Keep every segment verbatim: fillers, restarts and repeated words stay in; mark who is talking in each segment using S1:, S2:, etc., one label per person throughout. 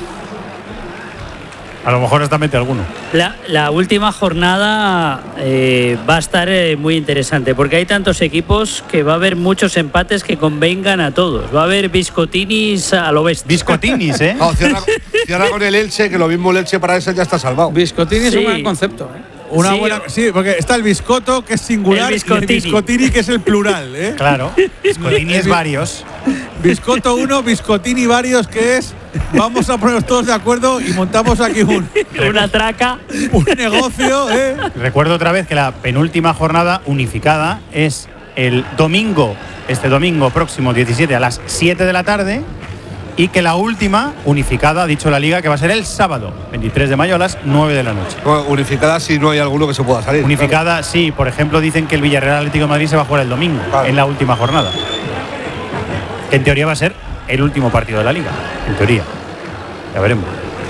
S1: A lo mejor hasta mete alguno.
S2: La, la última jornada eh, va a estar eh, muy interesante porque hay tantos equipos que va a haber muchos empates que convengan a todos. Va a haber biscotinis a lo bestia.
S1: Biscotinis, ¿eh?
S3: No, cierra, cierra con el Elche, que lo mismo el Elche para ese ya está salvado.
S4: Biscottini
S2: Sí.
S4: es un gran concepto, ¿eh?
S5: Una
S2: Sí,
S5: buena,
S2: o-
S5: sí, porque está el biscotto, que es singular,
S2: El
S5: y
S2: biscottini.
S5: el biscottini, que es el plural, ¿eh?
S1: Claro. Biscottini es varios.
S5: Biscotto uno, biscottini varios, que es vamos a ponernos todos de acuerdo y montamos aquí un,
S2: Una traca.
S5: un negocio, ¿eh?
S1: Recuerdo otra vez que la penúltima jornada unificada es el domingo, este domingo próximo diecisiete a las siete de la tarde, y que la última unificada, ha dicho la Liga, que va a ser el sábado veintitrés de mayo a las nueve de la noche.
S3: Bueno, unificada si no hay alguno que se pueda salir.
S1: Unificada, sí, por ejemplo, dicen que el Villarreal Atlético de Madrid se va a jugar el domingo,
S3: Claro.
S1: en la última jornada. Que en teoría va a ser el último partido de la Liga, en teoría. Ya veremos.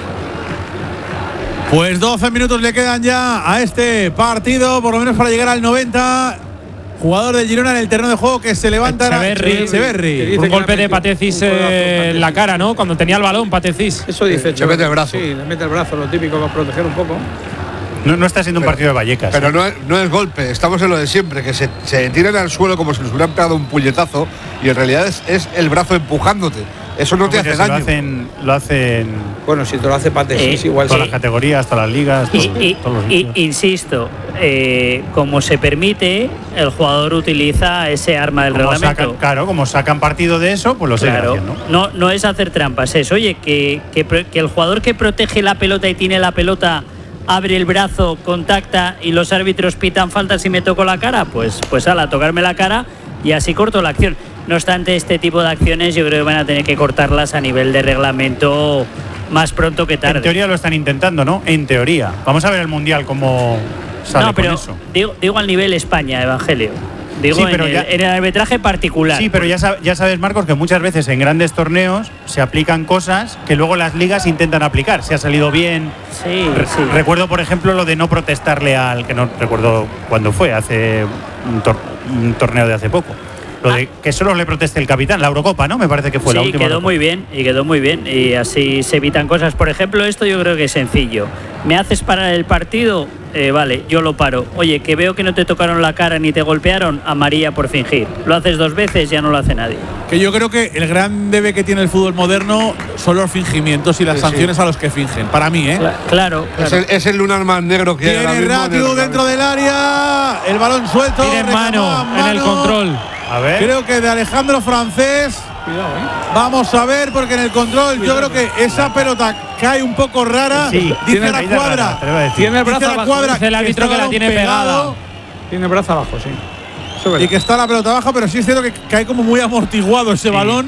S5: Pues doce minutos le quedan ya a este partido, por lo menos para llegar al noventa. Jugador del Girona en el terreno de juego que se levanta.
S6: Echeverri.
S5: Echeverri.
S4: Dice
S6: Un
S4: que
S6: golpe
S4: le
S6: de
S4: metió
S6: Patecis
S4: un codazo
S6: eh, en la
S4: Patecis.
S6: cara, ¿no? Cuando tenía el balón, Patecis.
S4: Eso dice
S3: Sí, le mete el brazo.
S4: Sí, le mete el brazo, lo típico para proteger un poco.
S1: No, no está siendo un
S3: Pero-
S1: partido de Vallecas.
S3: Pero
S1: ¿eh?
S3: no es, no es golpe, estamos en lo de siempre, que se, se tiran al suelo como si les hubieran pegado un puñetazo y en realidad es, es el brazo empujándote. Eso no te
S1: Porque
S3: hace
S1: si
S3: daño.
S1: Lo hacen, lo hacen
S4: Bueno, si te lo hace Patecis,
S2: Eh,
S4: igual
S1: todas
S4: sí.
S1: las categorías, todas las ligas,
S2: Y,
S1: todos,
S2: y-
S1: todos los
S2: y-
S1: sitios.
S2: insisto, eh, como se permite, el jugador utiliza ese arma del
S1: Como
S2: reglamento.
S1: sacan, claro, como sacan partido de eso, pues lo siguen
S2: Claro,
S1: haciendo.
S2: no, no es hacer trampas, es, oye, que, que, pro- que el jugador que protege la pelota y tiene la pelota abre el brazo, contacta y los árbitros pitan falta si me toco la cara, pues, pues ala, tocarme la cara y así corto la acción. No obstante, este tipo de acciones yo creo que van a tener que cortarlas a nivel de reglamento más pronto que tarde.
S1: En teoría lo están intentando, ¿no? En teoría. Vamos a ver el Mundial cómo sale
S2: no, pero
S1: con eso.
S2: digo, digo al nivel España, Evangelio. Digo
S1: Sí, pero
S2: en,
S1: ya-
S2: el, en el arbitraje particular.
S1: Sí, pero ya, sab- ya sabes, Marcos, que muchas veces en grandes torneos se aplican cosas que luego las ligas intentan aplicar. Si ha salido bien.
S2: Sí,
S1: Re-
S2: sí.
S1: Recuerdo, por ejemplo, lo de no protestarle al, que no recuerdo cuándo fue, hace un, tor- un torneo de hace poco. Lo de que solo le proteste el capitán, la Eurocopa, ¿no? Me parece que fue la
S2: Sí,
S1: última.
S2: quedó
S1: Eurocopa.
S2: muy bien y quedó muy bien y así se evitan cosas. Por ejemplo, esto yo creo que es sencillo. ¿Me haces parar el partido? Eh, vale, yo lo paro. Oye, que veo que no te tocaron la cara ni te golpearon, amarilla por fingir. Lo haces dos veces, ya no lo hace nadie.
S5: Que yo creo que el gran debe que tiene el fútbol moderno son los fingimientos y las
S3: Sí,
S5: sanciones a los que fingen. Para mí, ¿eh?
S2: Cla- Claro,
S3: Es
S2: claro.
S3: el, es el lunar más negro que hay ahora
S5: Tiene
S3: mismo en el
S5: Ratiu dentro del área. El balón suelto.
S6: Tiene
S5: reclamaba
S6: mano en el
S5: mano.
S6: control.
S1: A ver.
S5: Creo que de Alejandro Francés.
S4: Cuidado, ¿eh?
S5: Vamos a ver, porque en el control yo creo que esa pelota cae un poco rara.
S1: Sí,
S5: dice
S1: tiene
S5: la
S1: raíz de rara,
S5: cuadra.
S1: te lo iba a decir.
S4: Tiene el
S5: Dice
S4: brazo
S5: la
S4: abajo.
S5: cuadra
S6: Dice el árbitro
S5: está
S6: que la
S5: balón
S6: tiene pegada.
S4: Tiene el brazo abajo, sí. Eso es
S5: Y
S4: verdad.
S5: que está la pelota baja, pero sí es cierto que cae como muy amortiguado ese balón.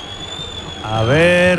S1: A ver.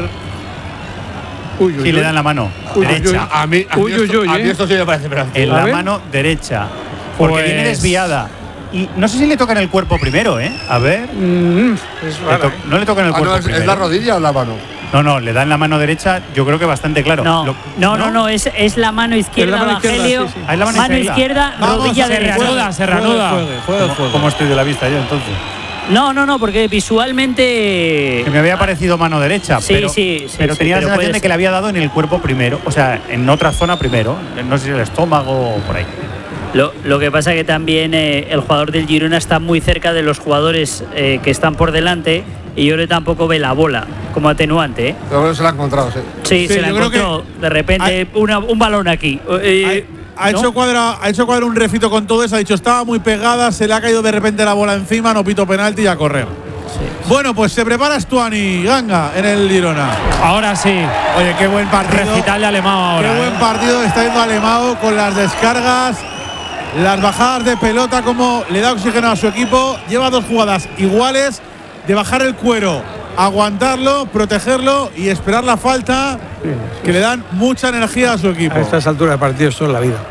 S4: Uy, uy,
S1: Si
S4: uy.
S1: le dan la mano
S4: Uy, uy,
S1: derecha.
S3: A mí, a mí
S4: Uy,
S3: esto,
S4: uy, uy,
S3: a mí
S4: ¿eh?
S3: esto sí me parece penalti.
S1: En
S4: A
S1: la
S4: ver.
S1: mano derecha. Porque
S6: Pues-
S1: viene desviada. Y no sé si le toca en el cuerpo primero, ¿eh? A ver.
S4: Mm, es
S1: Le
S4: raro,
S1: to-
S4: ¿eh?
S1: no le toca en el
S3: Ah,
S1: cuerpo
S3: no, es,
S1: primero.
S3: ¿es la rodilla o la mano?
S1: No, no, le dan la mano derecha, yo creo que bastante claro.
S2: No,
S1: Lo-
S2: no, no, no, es, es la mano izquierda,
S4: Es la mano izquierda,
S2: Evangelio.
S4: sí, sí.
S1: Ah, es la mano
S2: mano
S1: izquierda.
S2: izquierda,
S5: Vamos
S2: rodilla
S5: a ver,
S6: Se
S2: derecha.
S6: reanuda, se reanuda.
S1: ¿Cómo, cómo estoy de la vista yo entonces?
S2: No, no, no, porque visualmente.
S1: Que me había parecido mano derecha,
S2: Sí,
S1: pero,
S2: sí, sí,
S1: pero
S2: sí,
S1: tenía
S2: pero
S1: la sensación
S2: puede
S1: de
S2: ser.
S1: que le había dado en el cuerpo primero, o sea, en otra zona primero, no sé si el estómago o por ahí.
S2: Lo, lo que pasa que también eh, el jugador del Girona está muy cerca de los jugadores eh, que están por delante y yo creo que tampoco ve la bola como atenuante. ¿eh?
S3: Pero bueno, se la ha encontrado, sí.
S2: Sí,
S5: Sí,
S2: se la
S5: yo creo
S2: encontró de repente una- un balón aquí. Eh,
S5: Ha, ha
S2: ¿no?
S5: hecho cuadra, ha hecho cuadra un refito con todo eso. Ha dicho estaba muy pegada, se le ha caído de repente la bola encima, no pito penalti y a correr. Bueno, pues se prepara Stuani Ganga en el Girona.
S6: Ahora sí.
S5: Oye, qué buen partido.
S6: Recital de Alemão ahora.
S5: Qué buen
S6: ¿eh?
S5: partido está yendo Alemão con las descargas, las bajadas de pelota, como le da oxígeno a su equipo. Lleva dos jugadas iguales de bajar el cuero, aguantarlo, protegerlo y esperar la falta, que le dan mucha energía a su equipo.
S4: A estas alturas de partido esto es la vida.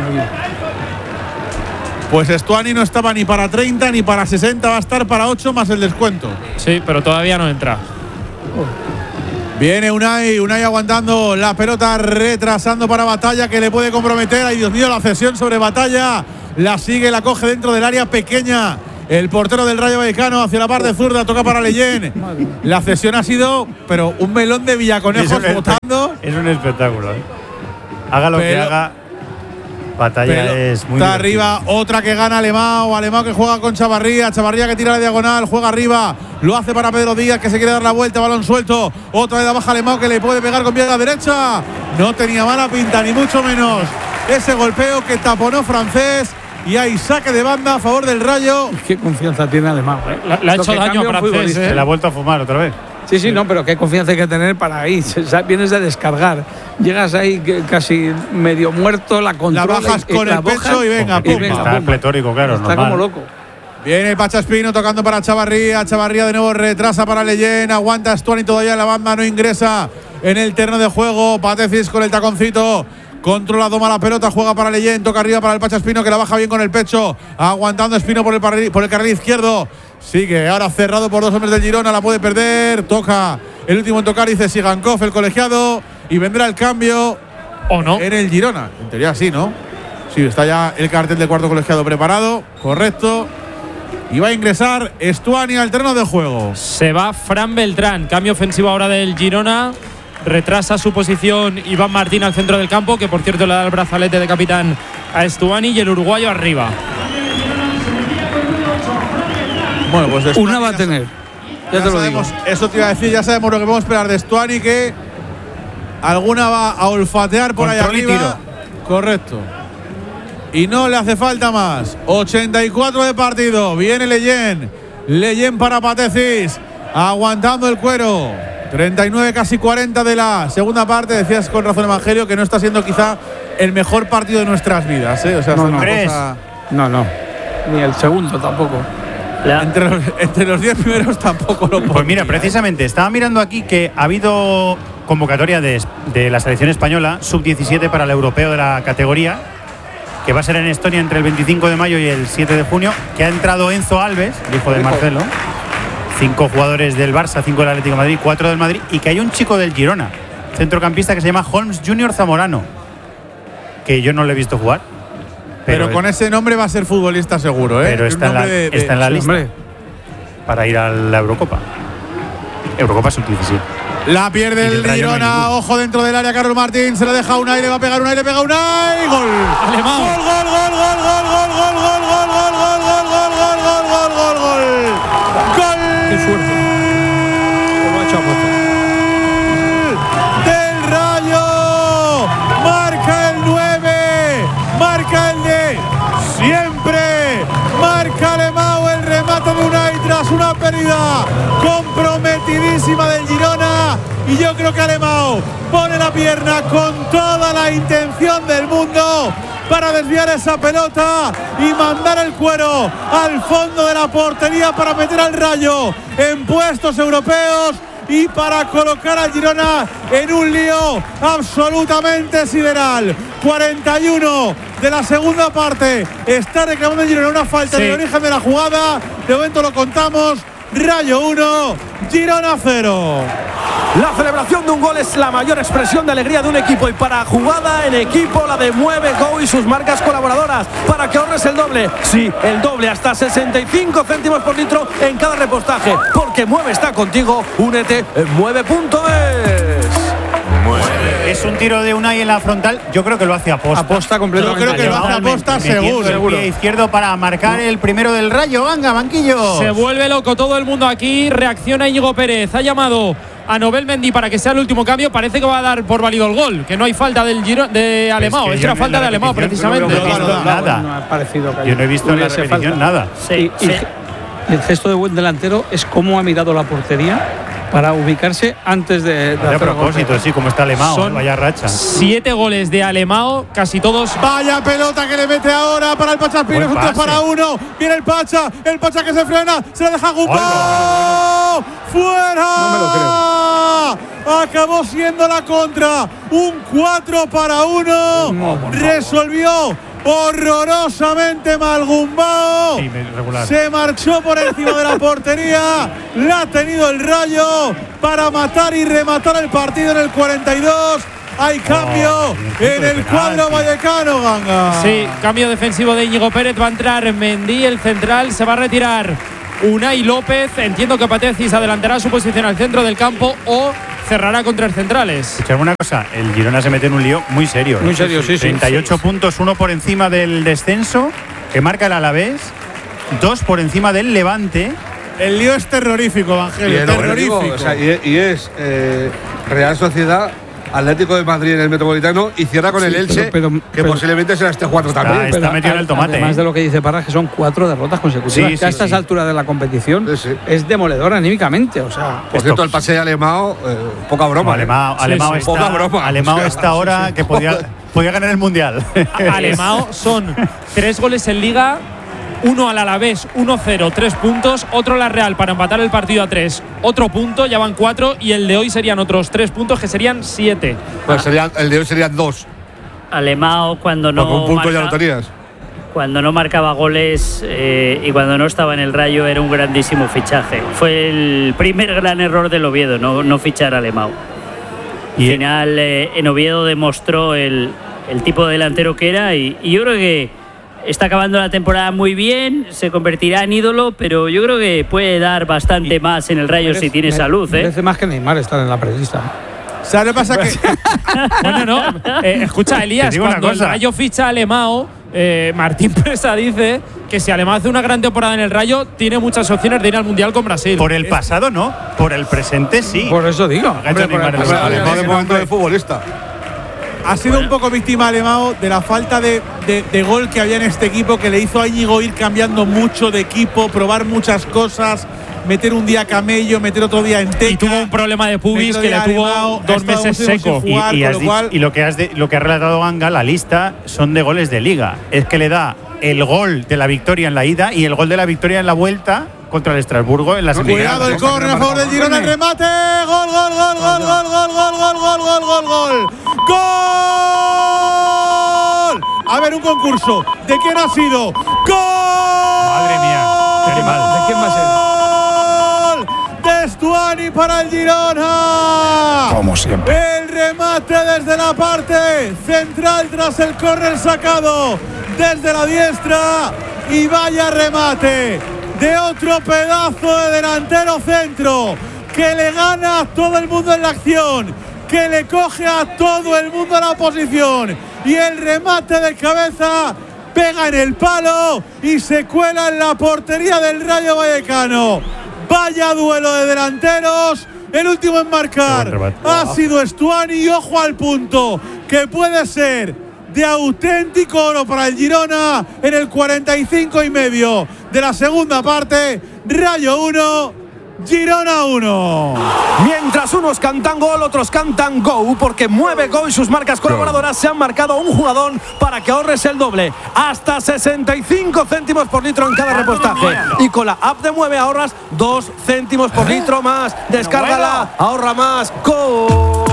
S5: Pues Stuani no estaba ni para treinta ni para sesenta, va a estar para ocho más el descuento.
S6: Sí, pero todavía no entra.
S5: Viene Unai, Unai aguantando la pelota, retrasando para Batalla, que le puede comprometer. Ay, Dios mío, la cesión sobre Batalla. La sigue, la coge dentro del área pequeña el portero del Rayo Vallecano hacia la parte zurda, toca para Leyen. La cesión ha sido, pero un melón de Villaconejos
S1: Es un
S5: botando.
S1: Es un espectáculo. ¿eh? Haga lo que
S5: Pero-
S1: haga, batalla
S5: Pero
S1: es muy
S5: está
S1: divertida.
S5: arriba, otra que gana Alemão, Alemão que juega con Chavarría, Chavarría que tira la diagonal, juega arriba, lo hace para Pedro Díaz que se quiere dar la vuelta, balón suelto, otra de la baja Alemão que le puede pegar con pierna derecha, no tenía mala pinta ni mucho menos ese golpeo que taponó Francés y hay saque de banda a favor del Rayo.
S4: Qué confianza tiene Alemán. ¿eh?
S6: Le, le ha
S4: Lo
S6: hecho
S4: que
S6: daño a
S4: cambia un
S6: Francés.
S4: futbolista.
S6: ¿eh?
S1: Se la ha vuelto a fumar otra vez.
S4: Sí, sí, no, pero qué confianza hay que tener para ahí. O sea, vienes de descargar, llegas ahí que- casi medio muerto, la
S5: La
S4: controlas.
S5: bajas
S4: y-
S5: con
S4: la
S5: el pecho
S4: bajas
S5: y venga,
S4: y
S5: pum.
S4: venga,
S1: Está
S4: pum.
S1: pletórico, claro,
S4: Está
S1: normal.
S4: como loco.
S5: Viene Pacha Espino tocando para Chavarría, Chavarría de nuevo retrasa para Leyen, aguanta Stuani todavía en la banda, no ingresa en el terreno de juego, Patecis con el taconcito. Controla, toma la pelota, juega para Leyen, toca arriba para el Pacha Espino que la baja bien con el pecho, aguantando Espino por el, parri- por el carril izquierdo. Sigue ahora cerrado por dos hombres del Girona, la puede perder, toca el último en tocar, dice Sigankov, el colegiado, y vendrá el cambio
S6: ¿O no?
S5: en el Girona. En teoría sí, ¿no? Sí, está ya el cartel del cuarto colegiado preparado, correcto. Y va a ingresar Stuani al terreno de juego.
S6: Se va Fran Beltrán. Cambio ofensivo ahora del Girona. Retrasa su posición Iván Martín al centro del campo, que por cierto le da el brazalete de capitán a Stuani, y el uruguayo arriba.
S5: Bueno, pues de
S4: Una
S5: Stuani
S4: va a
S5: ya
S4: tener.
S5: Ya
S4: Ya te lo digo.
S5: sabemos, eso te iba a decir, ya sabemos lo que podemos esperar de Stuani, que alguna va a olfatear por ahí
S1: Control y
S5: arriba. Correcto. Y no le hace falta más. ochenta y cuatro de partido. Viene Leyen. Leyen para Patecis. Aguantando el cuero. treinta y nueve, casi cuarenta de la segunda parte. Decías con razón, Evangelio, que no está siendo quizá el mejor partido de nuestras vidas. ¿eh? O sea,
S4: No,
S5: es una
S4: no.
S1: Tres.
S5: cosa-
S4: No, no. Ni el segundo tampoco.
S2: La-
S5: Entre los, entre los diez primeros tampoco lo
S1: Pues mira,
S5: pondría, ¿eh?
S1: precisamente, estaba mirando aquí que ha habido convocatoria de, de la selección española, sub diecisiete para el europeo de la categoría, que va a ser en Estonia entre el veinticinco de mayo y el siete de junio, que ha entrado Enzo Alves, el hijo de
S4: Hijo.
S1: Marcelo, cinco jugadores del Barça, cinco del Atlético de Madrid, cuatro del Madrid, y que hay un chico del Girona, centrocampista que se llama Holmes Junior Zamorano, que yo no le he visto jugar.
S5: Pero, con ese nombre va a ser futbolista seguro, ¿eh?
S1: pero
S5: Es un
S1: está en la,
S5: nombre de- de-
S1: está en la
S4: Sí,
S1: lista
S4: hombre.
S1: para ir a la Eurocopa. Eurocopa sub diecisiete.
S5: La pierde
S1: Y del
S5: el
S1: Rayo no hay
S5: Girona,
S1: ninguno.
S5: ojo dentro del área, Carlos Martín, se la deja Unai, le va a pegar Unai, le pega Unai, gol.
S6: Alemão.
S5: Gol, gol, gol, gol, gol, gol, gol, gol, gol, gol, gol, gol, gol, gol, gol, gol, gol, gol. Gol.
S4: Qué suerte. Lo ha hecho a poco.
S5: Del Rayo. Marca el nueve, marca el de siempre. Marca Alemão, el remate de Unai tras una pérdida comprometidísima del Girona. Y yo creo que Alemão pone la pierna con toda la intención del mundo para desviar esa pelota y mandar el cuero al fondo de la portería para meter al Rayo en puestos europeos y para colocar al Girona en un lío absolutamente sideral. cuarenta y uno de la segunda parte. Está reclamando el Girona una falta
S6: Sí.
S5: en el origen de la jugada. De momento lo contamos. Rayo uno, Girona cero.
S7: La celebración de un gol es la mayor expresión de alegría de un equipo, y para jugada en equipo la de Mueve Go y sus marcas colaboradoras, para que ahorres el doble, sí, el doble, hasta sesenta y cinco céntimos por litro en cada repostaje, porque Mueve está contigo. Únete en mueve punto es.
S1: Es un tiro de Unai en la frontal, yo creo que lo hace a posta.
S4: Aposta completamente.
S5: Yo creo que lo hace a
S1: Totalmente,
S5: posta
S1: metiendo
S5: seguro.
S1: el pie izquierdo para marcar el primero del Rayo. Venga, banquillo.
S6: Se vuelve loco todo el mundo aquí. Reacciona Íñigo Pérez. Ha llamado a Nobel Mendy para que sea el último cambio. Parece que va a dar por válido el gol, que no hay falta del Giro, de Alemão.
S1: que
S6: Es
S1: yo
S6: una
S1: en
S6: falta
S1: la
S6: de Alemão,
S1: repetición
S6: precisamente.
S1: no he visto nada.
S4: No ha parecido que
S1: Yo no he visto en la
S4: hubiese
S1: repetición
S4: falta.
S1: nada.
S2: Sí,
S4: y,
S2: sí.
S4: y el gesto de buen delantero es cómo ha mirado la portería para ubicarse antes de, de
S1: De
S4: hacer
S1: a propósito,
S4: gol.
S1: sí, como está Alemão,
S6: Son
S1: eh, vaya racha.
S6: Siete goles de Alemão, casi todos.
S5: Vaya pelota que le mete ahora para el Pacha Espino. Es
S1: Buen
S5: un tres
S1: pase.
S5: para uno. Viene el Pacha. El Pacha que se frena. Se la deja a Gumbo.
S1: Oiga.
S5: ¡Fuera!
S4: No me lo
S5: Acabó siendo la contra. Un cuatro para uno.
S4: No, por favor.
S5: Resolvió horrorosamente mal Gumbao.
S1: Sí, regular.
S5: Se marchó por encima de la portería. La ha tenido el Rayo para matar y rematar el partido en el cuarenta y dos. Hay cambio
S1: Oh,
S5: en el cuadro vallecano, Ganga.
S6: Sí, cambio defensivo de Íñigo Pérez. Va a entrar Mendy, el central. Se va a retirar Unai López. Entiendo que Patecis adelantará su posición al centro del campo o cerrará con tres centrales.
S1: Escuchadme una cosa, el Girona se mete en un lío muy serio.
S4: Muy serio, sí, sí.
S1: treinta y ocho
S4: sí, sí.
S1: puntos, uno por encima del descenso, que marca el Alavés, dos por encima del Levante.
S5: El lío es terrorífico, Evangelio.
S3: Y, el
S5: terrorífico.
S3: objetivo, o sea, y, y es eh, Real Sociedad, Atlético de Madrid en el Metropolitano y cierra con
S4: Sí,
S3: el Elche,
S4: pero- pero-
S3: que
S4: pero-
S3: posiblemente será este cuatro también.
S1: Ah, está
S4: Pero
S1: metido en el tomate,
S4: Además
S1: ¿eh?
S4: de lo que dice Parra, que son cuatro derrotas consecutivas.
S1: Sí,
S4: que a
S1: sí,
S4: estas
S1: sí.
S4: alturas de la competición
S3: Sí, sí.
S4: es demoledor anímicamente. O sea,
S3: Por cierto, el pase de Alemão, eh, poca broma.
S1: Alemão,
S3: ¿eh?
S1: Alemão
S6: sí,
S1: está,
S3: poca broma.
S1: Alemão
S3: O sea,
S1: está ahora
S3: sí, sí.
S1: que podía, podía ganar el Mundial.
S6: Alemão son tres goles en Liga. Uno al Alavés, uno cero, tres puntos. Otro a la Real para empatar el partido a tres, otro punto, ya van cuatro. Y el de hoy serían otros tres puntos, que serían siete.
S3: Pues serían, el de hoy serían dos.
S2: Alemão cuando no
S3: Porque un punto ya lo
S2: marca-
S3: tenías.
S2: cuando no marcaba goles eh, y cuando no estaba en el Rayo era un grandísimo fichaje. Fue el primer gran error del Oviedo, no, no fichar a Alemão. Al
S1: Y-
S2: final eh, en Oviedo demostró el, el tipo de delantero que era y, y yo creo que está acabando la temporada muy bien, se convertirá en ídolo, pero yo creo que puede dar bastante más en el Rayo si tiene
S4: me-
S2: salud. ¿eh?
S4: Merece más que Neymar estar en la prelista.
S5: ¿Sabes lo que pasa? Que
S6: Bueno, no. eh, escucha, Elías,
S1: Te digo una
S6: cuando el
S1: cosa.
S6: Rayo ficha a Alemão, eh, Martín Presa dice que si Alemão hace una gran temporada en el Rayo, tiene muchas opciones de ir al Mundial con Brasil.
S1: Por el pasado no, por el presente sí.
S4: Por eso digo.
S1: Ha hecho
S4: Hombre, por el
S1: Neymar el
S4: pasado,
S3: Hombre,
S1: Vale,
S3: Alemão de
S4: sí,
S3: momento
S4: hombre.
S3: de futbolista.
S5: ha sido un poco víctima Alemão de la falta de, de, de gol que había en este equipo, que le hizo a Íñigo ir cambiando mucho de equipo, probar muchas cosas, meter un día Camello, meter otro día Enteca.
S6: Y tuvo un problema de pubis que le tuvo dos meses seco.
S1: Y,
S5: jugar,
S1: y
S5: con
S1: has
S5: lo
S1: dicho-
S5: cual-
S1: y lo que has de- lo que ha relatado Ganga, la lista son de goles de liga. Es que le da el gol de la victoria en la ida y el gol de la victoria en la vuelta contra el Estrasburgo en la semifinal.
S5: Cuidado el córner a favor del Girona, el remate. Gol, gol, gol, gol, gol, gol, gol, gol, gol, gol, gol, gol. ¡Gol! A ver, un concurso. ¿De quién ha sido? ¡Gol!
S1: Madre mía, qué animal.
S4: ¿De quién va a
S5: ¡Gol! De Stuani para el Girona.
S8: Como siempre.
S5: El remate desde la parte central tras el córner sacado desde la diestra. Y vaya remate de otro pedazo de delantero centro que le gana a todo el mundo en la acción, que le coge a todo el mundo en la posición. Y el remate de cabeza pega en el palo y se cuela en la portería del Rayo Vallecano. Vaya duelo de delanteros. El último en marcar
S1: Qué buen remate.
S5: ha sido Stuani, y ojo al punto, que puede ser de auténtico oro para el Girona en el cuarenta y cinco y medio de la segunda parte. Rayo uno, Girona uno.
S7: Mientras unos cantan gol, otros cantan go, porque mueve go y sus marcas colaboradoras se han marcado un jugador para que ahorres el doble. Hasta sesenta y cinco céntimos por litro en cada repostaje. Y con la app de Mueve ahorras dos céntimos por litro más. Descárgala, ahorra más, go.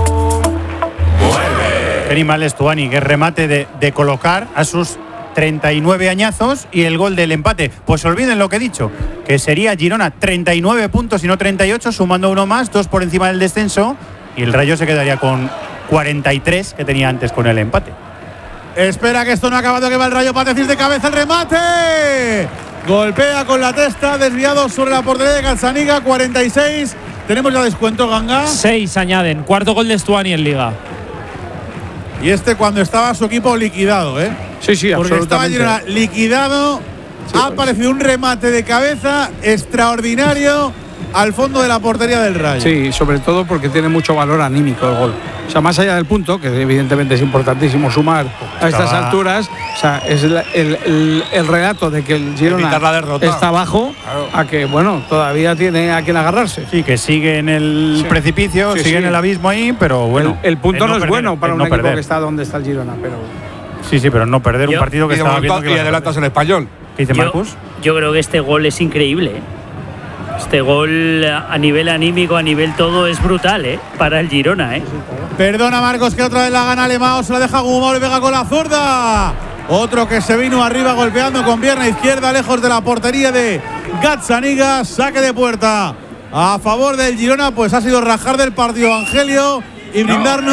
S1: Qué animal es Stuani, que remate de, de colocar a sus treinta y nueve añazos y el gol del empate. Pues olviden lo que he dicho, que sería Girona treinta y nueve puntos y no treinta y ocho, sumando uno más, dos por encima del descenso, y el Rayo se quedaría con cuarenta y tres que tenía antes con el empate.
S5: Espera que esto no ha acabado, que va el Rayo para decir de cabeza el remate. Golpea con la testa, desviado sobre la portería de Gazzaniga, cuarenta y seis. Tenemos ya descuento, Ganga.
S6: Seis añaden. Cuarto gol de Stuani en Liga.
S5: Y este cuando estaba su equipo liquidado, ¿eh?
S4: Sí, sí,
S5: Porque estaba
S4: absolutamente.
S5: Girona liquidado. Ha aparecido un remate de cabeza extraordinario al fondo de la portería del Rayo.
S4: Sí, sobre todo porque tiene mucho valor anímico el gol. O sea, más allá del punto, que evidentemente es importantísimo sumar a estas
S1: Estaba-
S4: alturas, o sea, es el, el- el- el relato de que el Girona
S3: Evitar la derrota.
S4: está abajo,
S3: Claro.
S4: a que, bueno, todavía tiene a quien agarrarse.
S1: Sí, que sigue en el
S4: Sí.
S1: precipicio,
S4: Sí,
S1: sigue
S4: sí.
S1: en el abismo ahí, pero bueno.
S4: el, el punto
S1: el
S4: no, es
S1: perder,
S4: bueno para
S1: el
S4: un
S1: no
S4: equipo
S1: perder.
S4: que está donde está el Girona, pero
S1: Sí, sí, pero no perder un
S2: Yo-
S1: partido que
S3: Y, de
S1: estaba
S3: momento-
S1: viendo que
S3: y
S1: iba a
S3: adelantas
S1: perder.
S3: en español.
S1: ¿Qué dice
S2: Yo,
S1: Marcus?
S2: yo creo que este gol es increíble. ¿eh? Este gol a nivel anímico, a nivel todo, es brutal, ¿eh? Para el Girona, ¿eh?
S5: Perdona, Marcos, que otra vez la gana Alemão, se la deja Gumao, le pega con la zurda. Otro que se vino arriba golpeando con pierna izquierda, lejos de la portería de Gazzaniga. Saque de puerta a favor del Girona, pues ha sido rajar del partido, Angelio, y brindarnos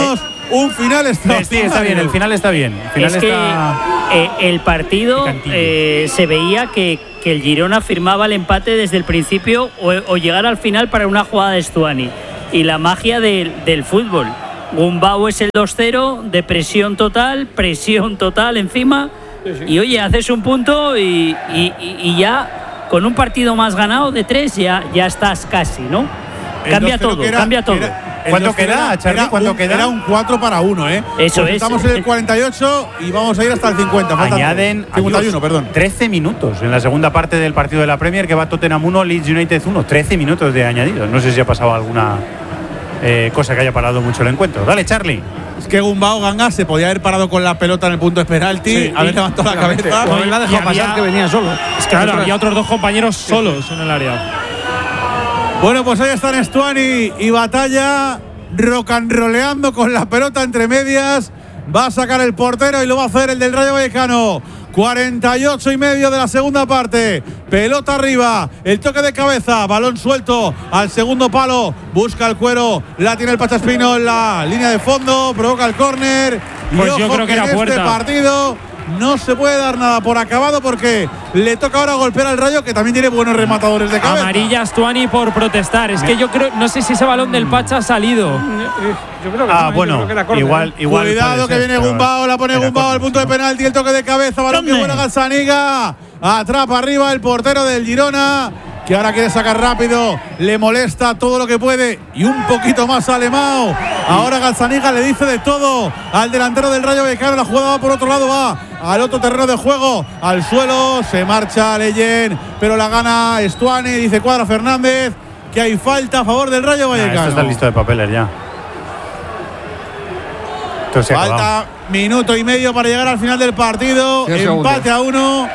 S5: un final extraordinario.
S1: Sí, está bien, el final está bien. El final
S2: es que
S1: está...
S2: eh, el partido eh, se veía que, que el Girona firmaba el empate desde el principio o, o llegar al final para una jugada de Stuani. Y la magia de, del fútbol. Gumbau es el dos cero, de presión total, presión total encima. Sí, sí. Y oye, haces un punto y, y, y ya con un partido más ganado de tres ya, ya estás casi, ¿no? Cambia todo, era, cambia todo.
S5: Era,
S1: ¿Cuánto queda, Charly? ¿Cuánto
S5: un,
S1: queda?
S5: Era un cuatro para uno, ¿eh?
S2: Eso
S5: pues
S2: es.
S5: Estamos en el cuarenta y ocho y vamos a ir hasta el cincuenta.
S1: Añaden
S5: cincuenta y uno, perdón.
S1: trece minutos en la segunda parte del partido de la Premier, que va Tottenham uno, Leeds United uno. trece minutos de añadidos. No sé si ha pasado alguna eh, cosa que haya parado mucho el encuentro. Dale, Charly.
S5: Es que Gumbau Ganga se podía haber parado con la pelota en el punto de penalti,
S6: sí,
S5: haber levantado la cabeza.
S4: No, él la dejó pasar,
S6: había,
S4: que venía solo.
S6: Es claro, había otros dos compañeros solos en el área.
S5: Bueno, pues ahí están Stuani y Batalla rocanroleando con la pelota entre medias. Va a sacar el portero y lo va a hacer el del Rayo Vallecano. cuarenta y ocho y medio de la segunda parte. Pelota arriba, el toque de cabeza, balón suelto al segundo palo. Busca el cuero, la tiene el Pachaspino en la línea de fondo, provoca el córner.
S6: Pues
S5: y ojo
S6: yo creo que,
S5: que
S6: era
S5: en
S6: puerta.
S5: este partido no se puede dar nada por acabado porque le toca ahora golpear al Rayo, que también tiene buenos rematadores de cabeza.
S6: Amarilla a Stuani por protestar. Es que yo creo, no sé si ese balón del Pacha ha salido.
S4: Yo creo que
S1: ah,
S4: no,
S1: bueno,
S4: yo creo que era córner,
S1: igual,
S4: ¿eh?
S1: igual.
S5: Cuidado que viene Gumbau, la pone Gumbau al punto de penalti, el toque de cabeza, balón que buena Gazzaniga. Atrapa arriba el portero del Girona, que ahora quiere sacar rápido, le molesta todo lo que puede y un poquito más a Alemão. Ahora Gazzaniga le dice de todo al delantero del Rayo Vallecano. La jugada va por otro lado, va al otro terreno de juego, al suelo, se marcha Leyen, pero la gana Stuani, dice Cuadra Fernández que hay falta a favor del Rayo Vallecano.
S1: Ah, esto está listo de papeles ya.
S5: Falta minuto y medio para llegar al final del partido.
S3: Empate
S5: segundos. A uno.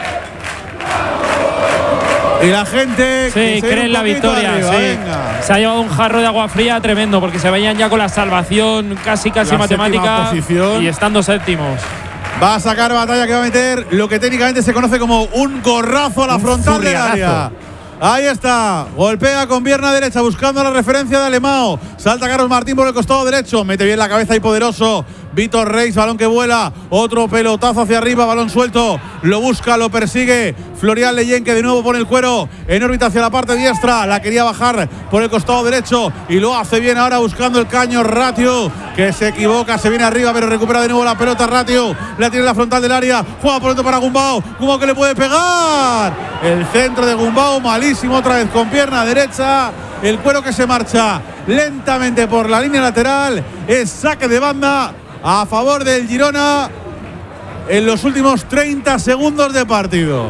S5: Y la gente
S6: sí, cree en la victoria.
S5: Arriba,
S6: sí. Se ha llevado un jarro de agua fría tremendo porque se veían ya con la salvación casi casi
S5: la
S6: matemática
S5: posición.
S6: Y estando séptimos.
S5: Va a sacar Batalla, que va a meter lo que técnicamente se conoce como un gorrazo a la
S1: un
S5: frontal del área. Ahí está, golpea con pierna derecha buscando la referencia de Alemão. Salta Carlos Martín por el costado derecho, mete bien la cabeza y poderoso Vítor Reis, balón que vuela, otro pelotazo hacia arriba, balón suelto, lo busca, lo persigue Florian Leyen, que de nuevo pone el cuero en órbita hacia la parte diestra, la quería bajar por el costado derecho y lo hace bien ahora buscando el caño Ratio, que se equivoca, se viene arriba pero recupera de nuevo la pelota Ratio, la tiene en la frontal del área, juega pronto para Gumbau, Gumbau que le puede pegar, el centro de Gumbau malísimo otra vez con pierna derecha, el cuero que se marcha lentamente por la línea lateral, es saque de banda a favor del Girona en los últimos treinta segundos de partido.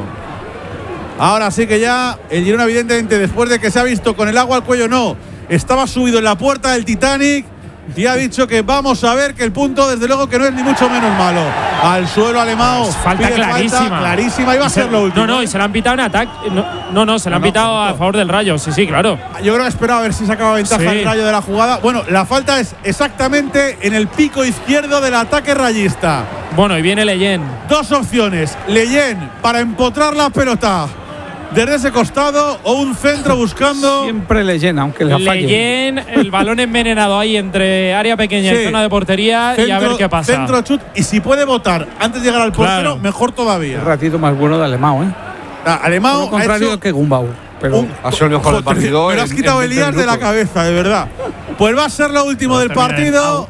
S5: Ahora sí que ya el Girona, evidentemente, después de que se ha visto con el agua al cuello, no, estaba subido en la puerta del Titanic y ha dicho que vamos a ver que el punto, desde luego, que no es ni mucho menos malo. Al suelo Alemão.
S6: Pues falta clarísima.
S5: Falta clarísima, iba a ser lo último.
S6: No, no, y se la han pitado en ataque. No, no, no se la han
S5: no,
S6: pitado
S5: no,
S6: a favor del Rayo. Sí, sí, claro.
S5: Yo creo que esperaba a ver si sacaba ventaja
S6: Sí.
S5: el Rayo de la jugada. Bueno, la falta es exactamente en el pico izquierdo del ataque rayista.
S6: Bueno, y viene Leyen.
S5: Dos opciones. Leyen para empotrar la pelota desde ese costado o un centro buscando.
S4: Siempre Leyen, aunque le falle.
S6: Leyen, el balón envenenado ahí entre área pequeña
S5: Sí.
S6: y zona de portería
S5: Centro,
S6: y a ver qué pasa.
S5: Centro chut, y si puede votar antes de llegar al portero,
S6: Claro.
S5: mejor todavía.
S4: El ratito más bueno de Alemão, ¿eh?
S5: Ah,
S4: Todo
S5: Alemão
S4: lo
S5: ha
S4: contrario
S5: hecho
S4: que Gumbau. Pero
S5: un-
S3: Ha sido el mejor del
S5: Joder,
S3: partido
S5: Me lo has
S3: en-
S5: quitado
S3: en
S5: el
S3: veinte
S5: Elías de la
S3: minutos.
S5: cabeza, de verdad. Pues va a ser lo último del
S1: termina en
S5: partido.
S1: out.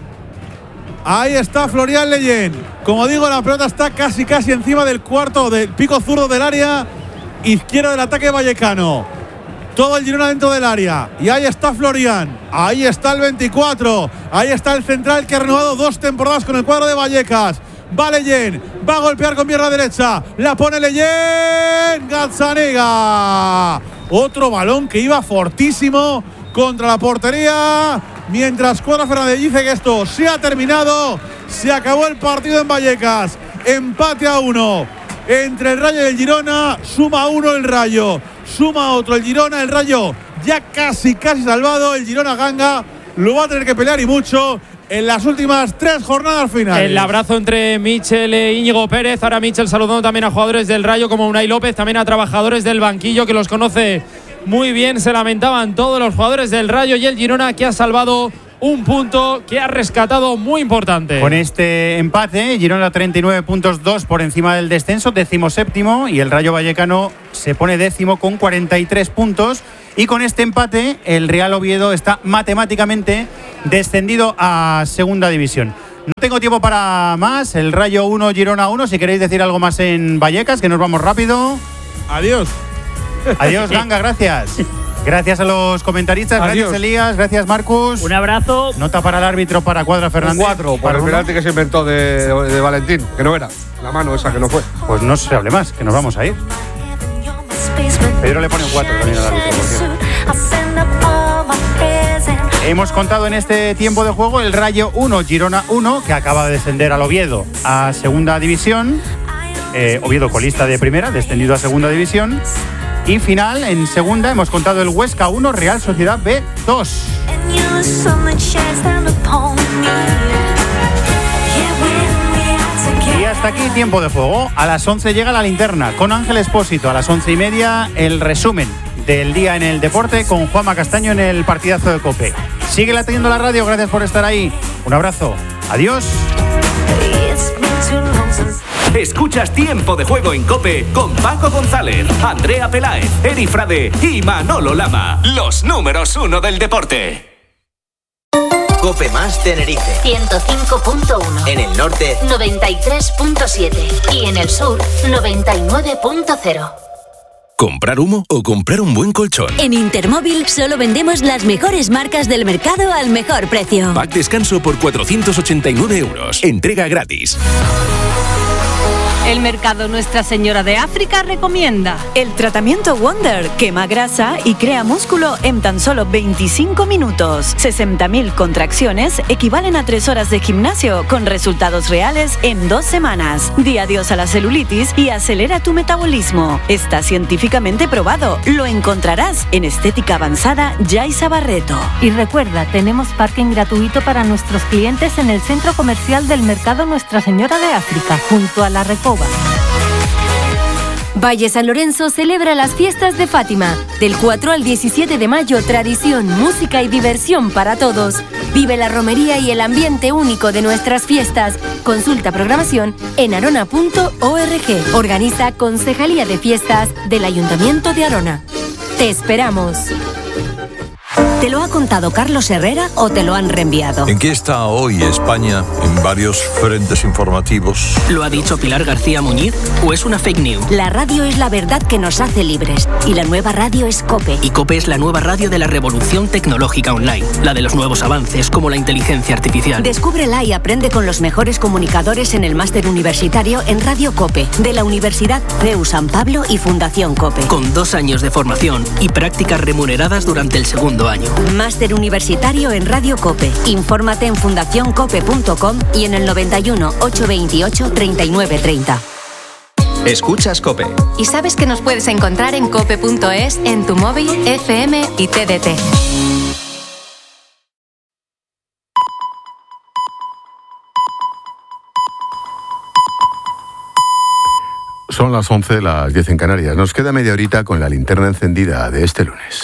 S5: Ahí está Florian Leyen. Como digo, la pelota está casi casi encima del cuarto, del pico zurdo del área izquierda del ataque vallecano. Todo el Girona dentro del área. Y ahí está Florian. Ahí está el veinticuatro. Ahí está el central que ha renovado dos temporadas con el cuadro de Vallecas. Va Leyen. Va a golpear con pierna derecha. La pone Leyen. Gazzaniga. Otro balón que iba fortísimo contra la portería. Mientras Cuadra Fernández dice que esto se ha terminado. Se acabó el partido en Vallecas. Empate a uno entre el Rayo y el Girona. Suma uno el Rayo. Suma otro el Girona. El Rayo ya casi, casi salvado. El Girona Ganga lo va a tener que pelear y mucho en las últimas tres jornadas finales.
S6: El abrazo entre Michel e Íñigo Pérez. Ahora Michel saludando también a jugadores del Rayo como Unai López, también a trabajadores del banquillo que los conoce muy bien. Se lamentaban todos los jugadores del Rayo y el Girona, que ha salvado un punto que ha rescatado muy importante.
S1: Con este empate, Girona treinta y nueve puntos, dos por encima del descenso, décimo séptimo, y el Rayo Vallecano se pone décimo con cuarenta y tres puntos. Y con este empate, el Real Oviedo está matemáticamente descendido a segunda división. No tengo tiempo para más. El Rayo uno, Girona uno. Si queréis decir algo más en Vallecas, que nos vamos rápido.
S5: Adiós.
S1: Adiós, Ganga, gracias. Gracias a los comentaristas,
S4: Adiós.
S1: gracias Elías, gracias Marcus.
S2: Un abrazo.
S1: Nota para el árbitro, para Cuadra Fernández.
S3: Un cuatro por el penalti que se inventó de, de Valentín, que no era. La mano esa que no fue.
S1: Pues no se hable más, que nos vamos a ir. Pedro le pone un cuatro también al árbitro, por cierto. Hemos contado en este tiempo de juego el Rayo uno, Girona uno, que acaba de descender al Oviedo a segunda división. Eh, Oviedo colista de primera, descendido a segunda división. Y final, en segunda, hemos contado el Huesca uno, Real Sociedad B dos. Y hasta aquí tiempo de juego. A las once llega la linterna con Ángel Expósito. A las once y media el resumen del día en el deporte con Juanma Castaño en el partidazo de COPE. Sigue latiendo la radio, gracias por estar ahí. Un abrazo. Adiós.
S8: Escuchas Tiempo de Juego en COPE con Paco González, Andrea Peláez, Eri Frade y Manolo Lama. Los números uno del deporte.
S9: COPE más Tenerife
S10: ciento cinco punto uno.
S9: En el norte
S10: noventa y tres punto siete. Y en el sur noventa y nueve punto cero.
S11: ¿Comprar humo o comprar un buen colchón?
S12: En Intermóvil solo vendemos las mejores marcas del mercado al mejor precio.
S11: Pack descanso por cuatrocientos ochenta y nueve euros. Entrega gratis.
S13: El Mercado Nuestra Señora de África recomienda
S14: el tratamiento Wonder, quema grasa y crea músculo en tan solo veinticinco minutos. sesenta mil contracciones equivalen a tres horas de gimnasio con resultados reales en dos semanas. Di adiós a la celulitis y acelera tu metabolismo. Está científicamente probado. Lo encontrarás en Estética Avanzada Yaiza Barreto.
S13: Y recuerda, tenemos parking gratuito para nuestros clientes en el centro comercial del Mercado Nuestra Señora de África, junto a la Recoba.
S15: Valle San Lorenzo celebra las fiestas de Fátima. Del cuatro al diecisiete de mayo, tradición, música y diversión para todos. Vive la romería y el ambiente único de nuestras fiestas. Consulta programación en arona punto org. Organiza Concejalía de Fiestas del Ayuntamiento de Arona. Te esperamos.
S12: ¿Te lo ha contado Carlos Herrera o te lo han reenviado?
S16: ¿En qué está hoy España en varios frentes informativos?
S17: ¿Lo ha dicho Pilar García Muñiz o es una fake news?
S12: La radio es la verdad que nos hace libres y la nueva radio es COPE.
S17: Y COPE es la nueva radio de la revolución tecnológica online, la de los nuevos avances como la inteligencia artificial.
S12: Descúbrela y aprende con los mejores comunicadores en el máster universitario en Radio COPE de la Universidad CEU San Pablo y Fundación COPE.
S17: Con dos años de formación y prácticas remuneradas durante el segundo año.
S12: Máster universitario en Radio COPE. Infórmate en fundación cope punto com y en el noventa y uno, ochocientos veintiocho, treinta y nueve treinta.
S9: Escuchas COPE.
S15: Y sabes que nos puedes encontrar en cope punto es, en tu móvil, F M y T D T.
S18: Son las once, las diez en Canarias. Nos queda media horita con la linterna encendida de este lunes.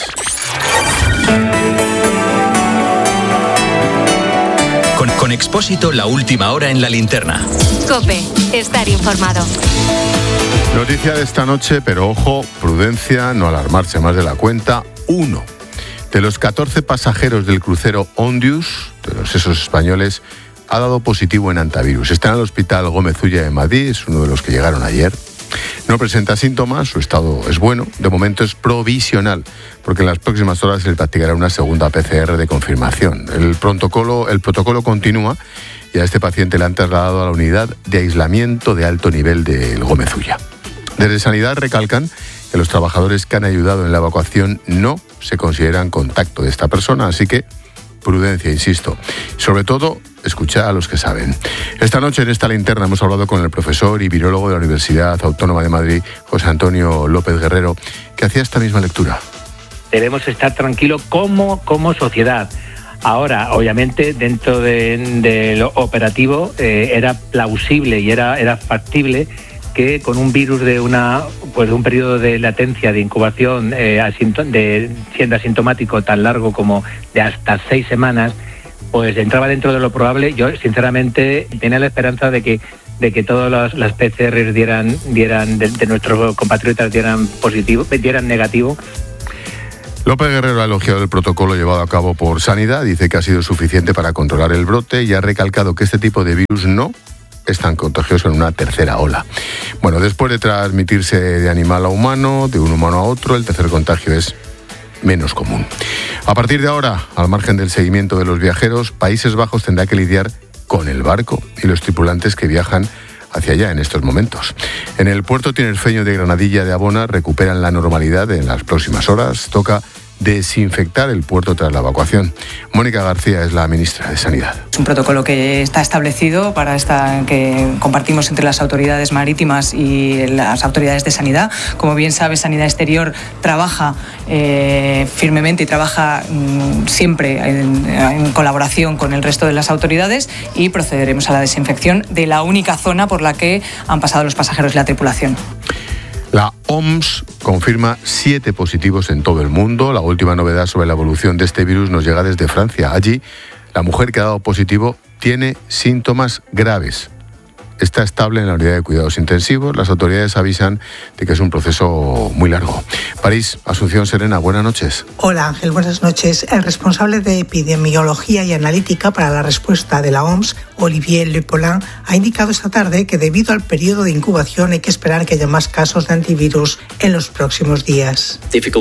S9: Con, con Expósito, la última hora en la linterna.
S15: COPE, estar informado.
S18: Noticia de esta noche, pero ojo, prudencia, no alarmarse más de la cuenta. Uno de los catorce pasajeros del crucero Ondius, de los esos españoles, ha dado positivo en antivirus. Está en el hospital Gómez Ulla de Madrid, es uno de los que llegaron ayer. No presenta síntomas, su estado es bueno, de momento es provisional, porque en las próximas horas se le practicará una segunda P C R de confirmación. El protocolo, el protocolo continúa y a este paciente le han trasladado a la unidad de aislamiento de alto nivel del Gómez Ulla. Desde Sanidad recalcan que los trabajadores que han ayudado en la evacuación no se consideran contacto de esta persona, así que prudencia, insisto. Sobre todo, escucha a los que saben. Esta noche en esta linterna hemos hablado con el profesor y virólogo de la Universidad Autónoma de Madrid, José Antonio López Guerrero, que hacía esta misma lectura.
S19: Debemos estar tranquilos como, como sociedad. Ahora, obviamente, dentro de, de lo operativo eh, era plausible y era, era factible que con un virus de una pues de un periodo de latencia de incubación eh, asinto- de, siendo asintomático tan largo como de hasta seis semanas, pues entraba dentro de lo probable. Yo, sinceramente, tenía la esperanza de que de que todas las, las P C R dieran, dieran de, de nuestros compatriotas dieran positivo, dieran negativo.
S18: López Guerrero ha elogiado el protocolo llevado a cabo por Sanidad, dice que ha sido suficiente para controlar el brote y ha recalcado que este tipo de virus no es tan contagioso en una tercera ola. Bueno, después de transmitirse de animal a humano, de un humano a otro, el tercer contagio es menos común. A partir de ahora, al margen del seguimiento de los viajeros, Países Bajos tendrá que lidiar con el barco y los tripulantes que viajan hacia allá en estos momentos. En el puerto tinerfeño de Granadilla de Abona recuperan la normalidad en las próximas horas. Toca desinfectar el puerto tras la evacuación. Mónica García es la ministra de Sanidad.
S20: Es un protocolo que está establecido para esta que compartimos entre las autoridades marítimas y las autoridades de sanidad. Como bien sabe, Sanidad Exterior trabaja eh, firmemente y trabaja mm, siempre en, en colaboración con el resto de las autoridades y procederemos a la desinfección de la única zona por la que han pasado los pasajeros y la tripulación.
S18: La O M S confirma siete positivos en todo el mundo. La última novedad sobre la evolución de este virus nos llega desde Francia. Allí, la mujer que ha dado positivo tiene síntomas graves. Está estable en la unidad de cuidados intensivos. Las autoridades avisan de que es un proceso muy largo. París, Asunción Serena, buenas noches.
S21: Hola Ángel, buenas noches. El responsable de epidemiología y analítica para la respuesta de la O M S, Olivier Lepaulin, ha indicado esta tarde que debido al periodo de incubación hay que esperar que haya más casos de antivirus en los próximos días.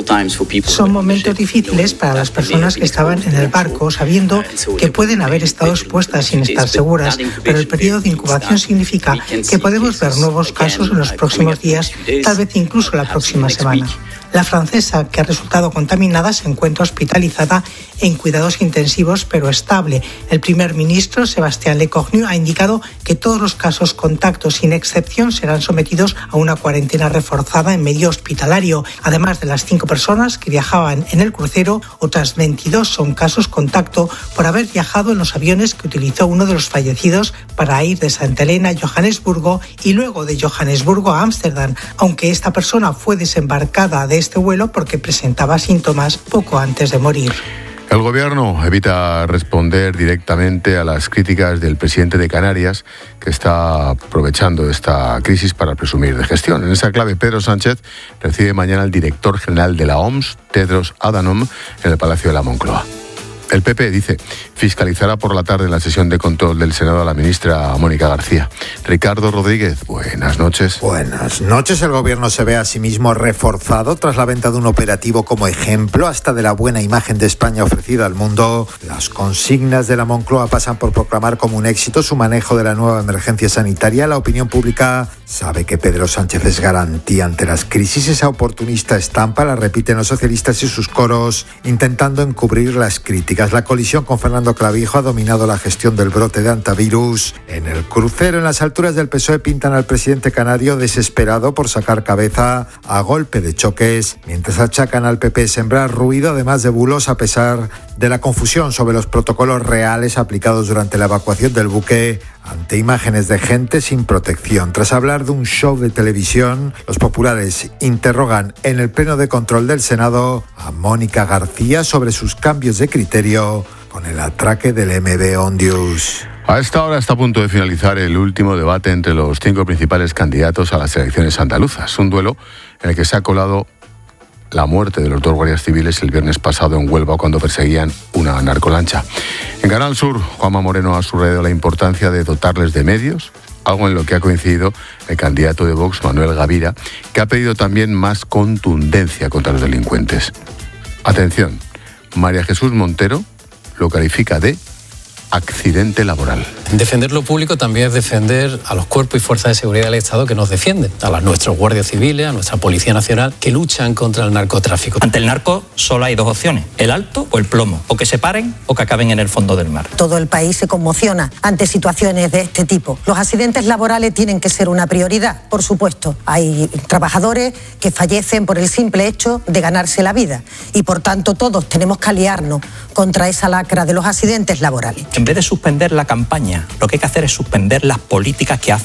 S21: Son momentos difíciles para las personas que estaban en el barco, sabiendo que pueden haber estado expuestas sin estar seguras, pero el periodo de incubación significa que podemos ver nuevos casos en los próximos días, tal vez incluso la próxima semana. La francesa, que ha resultado contaminada, se encuentra hospitalizada en cuidados intensivos, pero estable. El primer ministro, Sébastien Lecornu, ha indicado que todos los casos contactos, sin excepción, serán sometidos a una cuarentena reforzada en medio hospitalario. Además de las cinco personas que viajaban en el crucero, otras veintidós son casos contacto por haber viajado en los aviones que utilizó uno de los fallecidos para ir de Santa Elena a Johannesburgo y luego de Johannesburgo a Ámsterdam, aunque esta persona fue desembarcada de este vuelo porque presentaba síntomas poco antes de morir.
S18: El gobierno evita responder directamente a las críticas del presidente de Canarias, que está aprovechando esta crisis para presumir de gestión. En esa clave, Pedro Sánchez recibe mañana al director general de la O M S, Tedros Adhanom, en el Palacio de la Moncloa. El P P, dice, fiscalizará por la tarde en la sesión de control del Senado a la ministra Mónica García. Ricardo Rodríguez, buenas noches.
S22: Buenas noches. El gobierno se ve a sí mismo reforzado tras la venta de un operativo como ejemplo hasta de la buena imagen de España ofrecida al mundo. Las consignas de la Moncloa pasan por proclamar como un éxito su manejo de la nueva emergencia sanitaria. La opinión pública sabe que Pedro Sánchez es garantía ante las crisis. Esa oportunista estampa la repiten los socialistas y sus coros, intentando encubrir las críticas. La colisión con Fernando Clavijo ha dominado la gestión del brote de antivirus. En el crucero, en las alturas del P S O E, pintan al presidente canario desesperado por sacar cabeza a golpe de choques, mientras achacan al P P sembrar ruido, además de bulos, a pesar de la confusión sobre los protocolos reales aplicados durante la evacuación del buque ante imágenes de gente sin protección. Tras hablar de un show de televisión, los populares interrogan en el pleno de control del Senado a Mónica García sobre sus cambios de criterio con el atraque del M B Ondius.
S18: A esta hora está a punto de finalizar el último debate entre los cinco principales candidatos a las elecciones andaluzas. Un duelo en el que se ha colado la muerte de los dos guardias civiles el viernes pasado en Huelva cuando perseguían una narcolancha. En Canal Sur, Juanma Moreno ha subrayado la importancia de dotarles de medios, algo en lo que ha coincidido el candidato de Vox, Manuel Gavira, que ha pedido también más contundencia contra los delincuentes. Atención, María Jesús Montero lo califica de accidente laboral.
S23: Defender lo público también es defender a los cuerpos y fuerzas de seguridad del Estado que nos defienden, a las, nuestros guardias civiles, a nuestra Policía Nacional, que luchan contra el narcotráfico.
S24: Ante el narco solo hay dos opciones, el alto o el plomo, o que se paren o que acaben en el fondo del mar.
S25: Todo el país se conmociona ante situaciones de este tipo. Los accidentes laborales tienen que ser una prioridad, por supuesto. Hay trabajadores que fallecen por el simple hecho de ganarse la vida y por tanto todos tenemos que aliarnos contra esa lacra de los accidentes laborales.
S24: En vez de suspender la campaña, lo que hay que hacer es suspender las políticas que hacen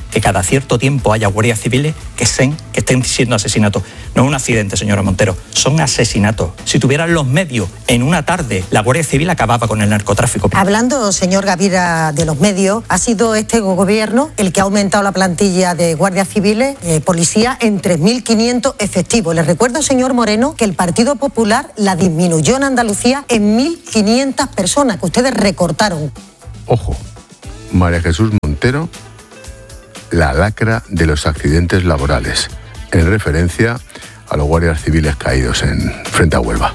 S24: que cada cierto tiempo haya guardias civiles que estén, que estén siendo asesinatos. No es un accidente, señora Montero, son asesinatos. Si tuvieran los medios, en una tarde la Guardia Civil acababa con el narcotráfico.
S25: Hablando, señor Gavira, de los medios, ha sido este gobierno el que ha aumentado la plantilla de guardias civiles, eh, policía, en tres mil quinientos efectivos. Les recuerdo, señor Moreno, que el Partido Popular la disminuyó en Andalucía en mil quinientas personas, que ustedes recortaron.
S18: Ojo, María Jesús Montero, la lacra de los accidentes laborales, en referencia a los guardias civiles caídos en frente a Huelva.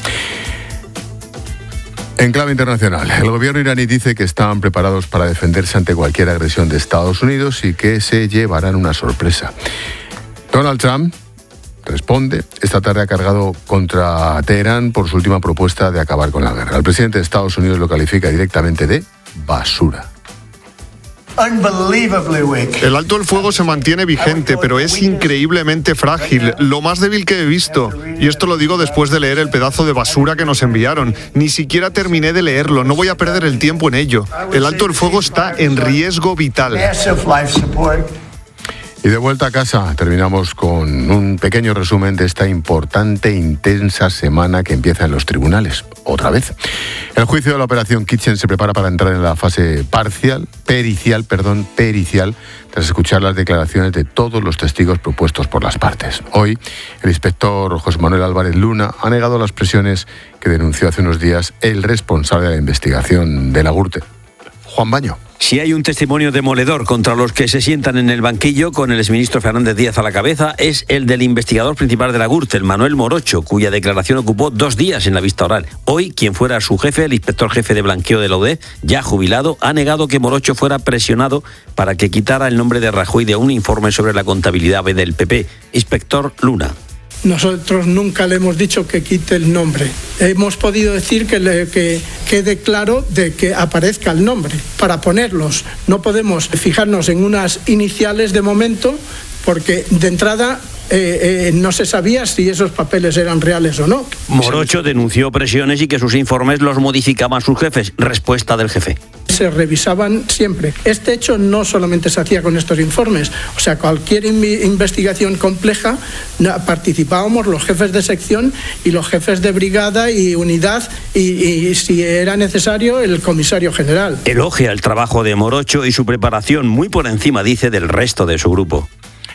S18: En clave internacional, el gobierno iraní dice que están preparados para defenderse ante cualquier agresión de Estados Unidos y que se llevarán una sorpresa. Donald Trump responde. Esta tarde ha cargado contra Teherán por su última propuesta de acabar con la guerra. El presidente de Estados Unidos lo califica directamente de basura.
S2: El alto el fuego se mantiene vigente, pero es increíblemente frágil, lo más débil que he visto. Y esto lo digo después de leer el pedazo de basura que nos enviaron. Ni siquiera terminé de leerlo, no voy a perder el tiempo en ello. El alto el fuego está en riesgo vital.
S18: Y de vuelta a casa, terminamos con un pequeño resumen de esta importante e intensa semana que empieza en los tribunales. Otra vez. El juicio de la Operación Kitchen se prepara para entrar en la fase parcial, pericial, perdón, pericial, tras escuchar las declaraciones de todos los testigos propuestos por las partes. Hoy, el inspector José Manuel Álvarez Luna ha negado las presiones que denunció hace unos días el responsable de la investigación de la Gürtel, Juan Baño.
S4: Si hay un testimonio demoledor contra los que se sientan en el banquillo con el exministro Fernández Díaz a la cabeza, es el del investigador principal de la Gürtel, Manuel Morocho, cuya declaración ocupó dos días en la vista oral. Hoy, quien fuera su jefe, el inspector jefe de blanqueo de la U D E, ya jubilado, ha negado que Morocho fuera presionado para que quitara el nombre de Rajoy de un informe sobre la contabilidad del P P. Inspector Luna.
S5: Nosotros nunca le hemos dicho que quite el nombre. Hemos podido decir que, le, que quede claro de que aparezca el nombre para ponerlos. No podemos fijarnos en unas iniciales de momento porque de entrada eh, eh, no se sabía si esos papeles eran reales o no.
S4: Morocho denunció presiones y que sus informes los modificaban sus jefes. Respuesta del jefe.
S5: Se revisaban siempre. Este hecho no solamente se hacía con estos informes, o sea, cualquier investigación compleja participábamos los jefes de sección y los jefes de brigada y unidad y, y si era necesario el comisario general.
S4: Elogia el trabajo de Morocho y su preparación muy por encima, dice, del resto de su grupo.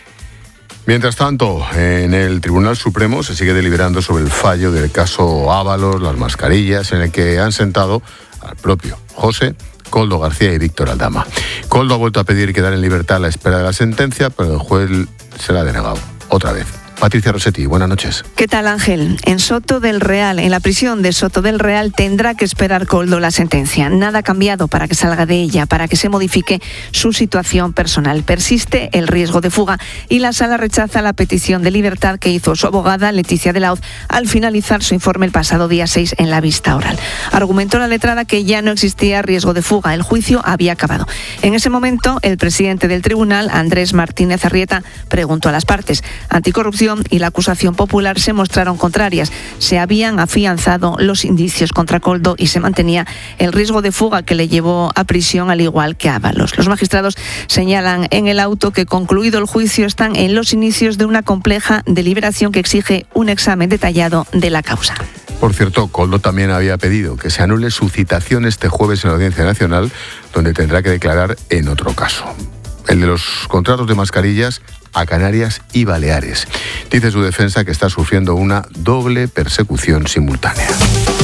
S18: Mientras tanto, en el Tribunal Supremo se sigue deliberando sobre el fallo del caso Ábalos, las mascarillas, en el que han sentado al propio José, Koldo García y Víctor Aldama. Koldo ha vuelto a pedir quedar en libertad a la espera de la sentencia, pero el juez se la ha denegado otra vez. Patricia Rossetti, buenas noches.
S6: ¿Qué tal, Ángel? En Soto del Real, en la prisión de Soto del Real, tendrá que esperar Koldo la sentencia. Nada ha cambiado para que salga de ella, para que se modifique su situación personal. Persiste el riesgo de fuga y la sala rechaza la petición de libertad que hizo su abogada, Leticia de Lauz, al finalizar su informe el pasado día seis en la vista oral. Argumentó la letrada que ya no existía riesgo de fuga, el juicio había acabado. En ese momento, el presidente del tribunal, Andrés Martínez Arrieta, preguntó a las partes. Anticorrupción y la acusación popular se mostraron contrarias. Se habían afianzado los indicios contra Koldo y se mantenía el riesgo de fuga que le llevó a prisión, al igual que a Ábalos. Los magistrados señalan en el auto que, concluido el juicio, están en los inicios de una compleja deliberación que exige un examen detallado de la causa.
S18: Por cierto, Koldo también había pedido que se anule su citación este jueves en la Audiencia Nacional, donde tendrá que declarar en otro caso, el de los contratos de mascarillas a Canarias y Baleares. Dice su defensa que está sufriendo una doble persecución simultánea.